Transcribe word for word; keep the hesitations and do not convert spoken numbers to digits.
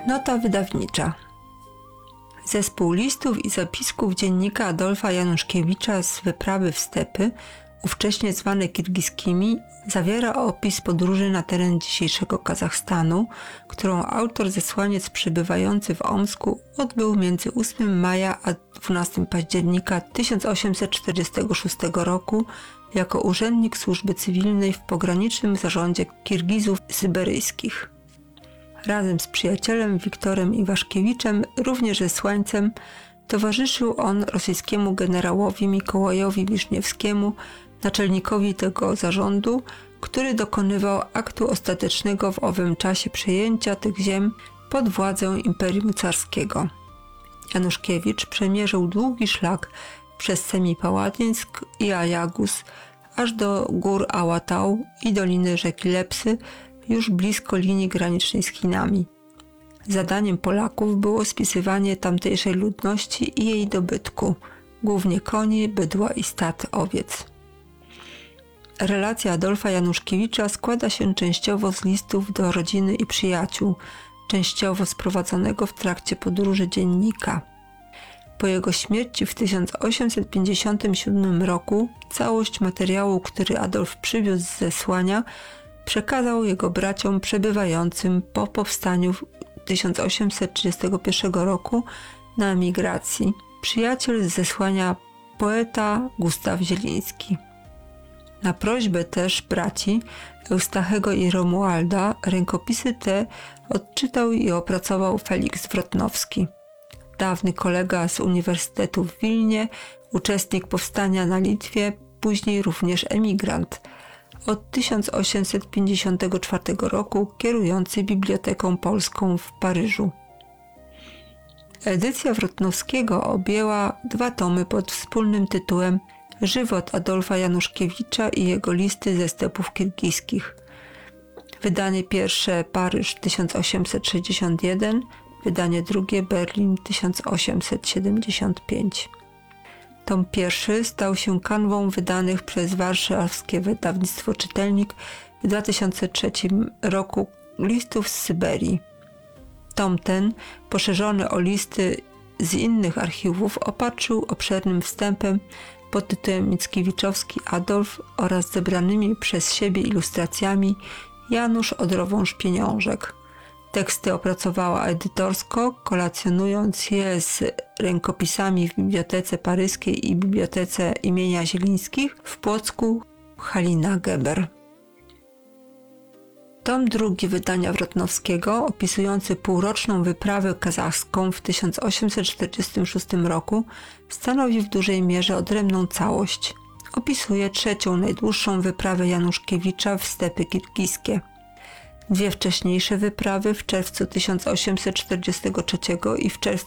Nota wydawnicza. Zespół listów i zapisków dziennika Adolfa Januszkiewicza z wyprawy w stepy, ówcześnie zwane kirgiskimi, zawiera opis podróży na teren dzisiejszego Kazachstanu, którą autor zesłaniec przebywający w Omsku odbył między ósmego maja a dwunastego października tysiąc osiemset czterdziestego szóstego roku jako urzędnik służby cywilnej w pogranicznym zarządzie Kirgizów syberyjskich. Razem z przyjacielem Wiktorem Iwaszkiewiczem, również zesłańcem, towarzyszył on rosyjskiemu generałowi Mikołajowi Wiszniewskiemu, naczelnikowi tego zarządu, który dokonywał aktu ostatecznego w owym czasie przejęcia tych ziem pod władzę Imperium Carskiego. Januszkiewicz przemierzył długi szlak przez Semipałatyńsk i Ajagus, aż do gór Ałatał i doliny rzeki Lepsy, już blisko linii granicznej z Chinami. Zadaniem Polaków było spisywanie tamtejszej ludności i jej dobytku, głównie koni, bydła i stad owiec. Relacja Adolfa Januszkiewicza składa się częściowo z listów do rodziny i przyjaciół, częściowo z prowadzonego w trakcie podróży dziennika. Po jego śmierci w tysiąc osiemset pięćdziesiątym siódmym roku całość materiału, który Adolf przywiózł z zesłania, przekazał jego braciom przebywającym po powstaniu tysiąc osiemset trzydziestego pierwszego roku na emigracji, przyjaciel z zesłania poeta Gustaw Zieliński. Na prośbę też braci Eustachego i Romualda rękopisy te odczytał i opracował Feliks Wrotnowski, dawny kolega z Uniwersytetu w Wilnie, uczestnik powstania na Litwie, później również emigrant. Od tysiąc osiemset pięćdziesiątego czwartego roku kierujący Biblioteką Polską w Paryżu. Edycja Wrotnowskiego objęła dwa tomy pod wspólnym tytułem Żywot Adolfa Januszkiewicza i jego listy ze stepów kirgiskich. Wydanie pierwsze Paryż tysiąc osiemset sześćdziesiąt jeden, wydanie drugie Berlin tysiąc osiemset siedemdziesiąt pięć. Tom pierwszy stał się kanwą wydanych przez warszawskie wydawnictwo Czytelnik w dwa tysiące trzecim roku listów z Syberii. Tom ten, poszerzony o listy z innych archiwów, opatrzył obszernym wstępem pod tytułem Mickiewiczowski Adolf oraz zebranymi przez siebie ilustracjami Janusz Odrowąż Pieniążek. Teksty opracowała edytorsko, kolacjonując je z rękopisami w Bibliotece Paryskiej i Bibliotece imienia Zielińskich w Płocku Halina Geber. Tom drugi wydania Wrotnowskiego, opisujący półroczną wyprawę kazachską w tysiąc osiemset czterdziestym szóstym roku, stanowi w dużej mierze odrębną całość. Opisuje trzecią, najdłuższą wyprawę Januszkiewicza w stepy kirgijskie. Dwie wcześniejsze wyprawy w czerwcu tysiąc osiemset czterdziestego trzeciego i w czerwcu